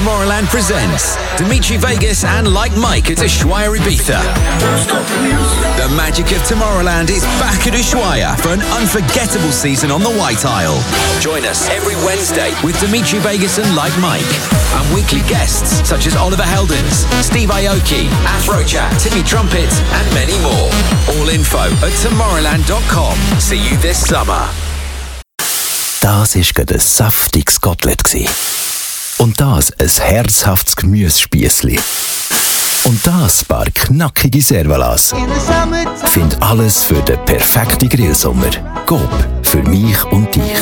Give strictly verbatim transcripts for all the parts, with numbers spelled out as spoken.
Tomorrowland presents Dimitri Vegas and Like Mike at Ushuaia Ibiza. The magic of Tomorrowland is back at Ushuaia for an unforgettable season on the White Isle. Join us every Wednesday with Dimitri Vegas and Like Mike, and weekly guests such as Oliver Heldens, Steve Aoki, Afrojack, Timmy Trumpet, and many more. All info at tomorrowland dot com. See you this summer. Das war gerade ein saftiges Kotelett. Und das ein herzhaftes Gemüsespießli. Und das paar knackige Servalas. Find alles für den perfekten Grillsommer. Coop, für mich und dich.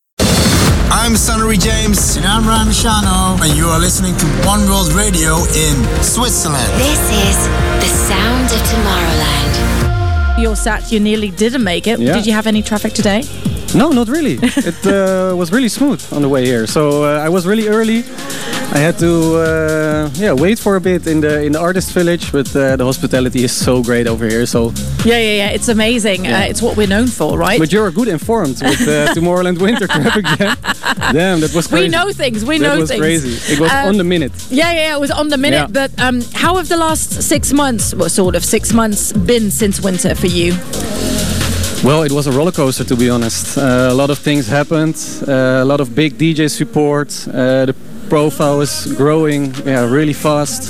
I'm Sonnery James. And I'm Ron Shano. And you are listening to One World Radio in Switzerland. This is the sound of Tomorrowland. You're sat, you nearly didn't make it. Yeah. Did you have any traffic today? No, not really. It uh, was really smooth on the way here. So uh, I was really early. I had to uh, yeah wait for a bit in the in the artist village, but uh, the hospitality is so great over here. So yeah, yeah, yeah. It's amazing. Yeah. Uh, it's what we're known for, right? But you're good informed with uh, Tomorrowland Winter Traffic Jam. Damn, that was crazy. We know things. We that know was things. crazy. It was um, on the minute. Yeah, yeah, it was on the minute. Yeah. But um, how have the last six months, well, sort of six months, been since winter for you? Well, it was a roller coaster, to be honest. Uh, a lot of things happened. Uh, a lot of big D J support. Uh, the profile is growing, yeah, really fast.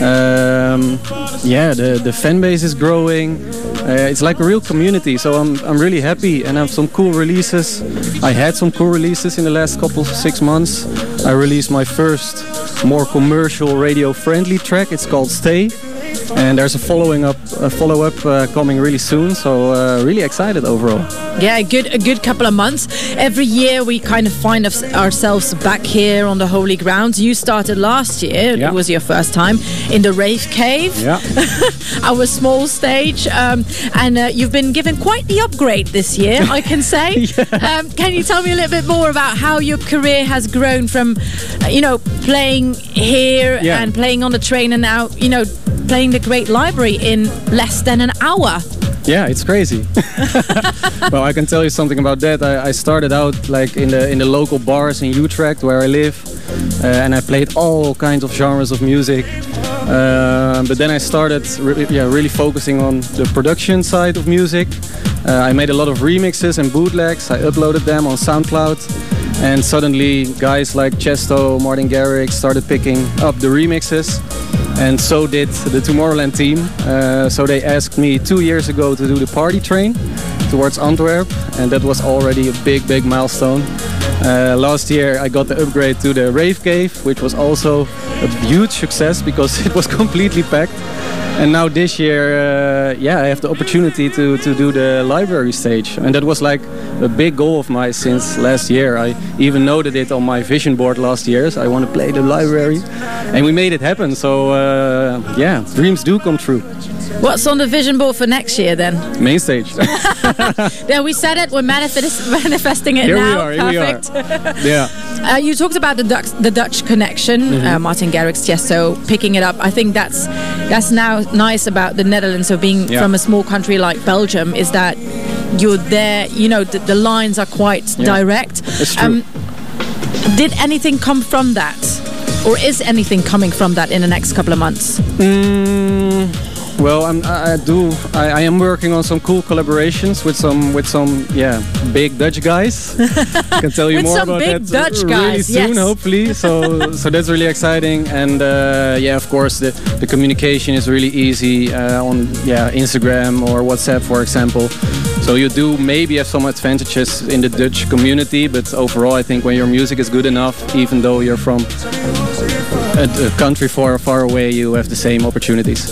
Um, yeah, the the fan base is growing. Uh, it's like a real community. So I'm I'm really happy, and I have some cool releases. I had some cool releases in the last couple of six months. I released my first more commercial radio-friendly track. It's called Stay. And there's a following up, a follow-up uh, coming really soon, so uh, really excited overall. Yeah, a good, a good couple of months. Every year we kind of find us, ourselves back here on the holy grounds. You started last year, yeah. It was your first time, in the Rave Cave, yeah. our small stage, um, and uh, you've been given quite the upgrade this year, I can say. yeah. um, can you tell me a little bit more about how your career has grown from, uh, you know, playing here yeah. and playing on the train, and now, you know, playing the Great Library in less than an hour? Yeah, it's crazy. Well, I can tell you something about that. I, I started out like in the in the local bars in Utrecht where I live, uh, and I played all kinds of genres of music. Uh, but then I started, re- yeah, really focusing on the production side of music. Uh, I made a lot of remixes and bootlegs. I uploaded them on SoundCloud, and suddenly guys like Chesto, Martin Garrix started picking up the remixes. And so did the Tomorrowland team. Uh, so they asked me two years ago to do the party train towards Antwerp, and that was already a big, big milestone. Uh, last year I got the upgrade to the Rave Cave, which was also a huge success because it was completely packed. And now this year, uh, yeah, I have the opportunity to, to do the library stage. And that was like a big goal of mine since last year. I even noted it on my vision board last year. So I want to play the library. And we made it happen. So, uh, yeah, dreams do come true. What's on the vision board for next year then? Main stage. Yeah, we said it. We're manifest- manifesting it here now. We are, here Perfect. we are. Yeah. Uh, you talked about the Dutch, the Dutch connection, mm-hmm. uh, Martin Garrix, Tiesto, picking it up. I think that's that's now nice about the Netherlands, so being yeah. from a small country like Belgium, is that you're there. You know, the, the lines are quite yeah. direct. It's true. Um, did anything come from that, or is anything coming from that in the next couple of months? Mm. Well, I'm, I do. I, I am working on some cool collaborations with some with some yeah big Dutch guys. I can tell you with more some about big that Dutch really guys, soon, yes. hopefully. So so that's really exciting. And uh, yeah, of course, the, the communication is really easy uh, on yeah Instagram or WhatsApp, for example. So you do maybe have some advantages in the Dutch community, but overall, I think when your music is good enough, even though you're from a, a country far far away, you have the same opportunities.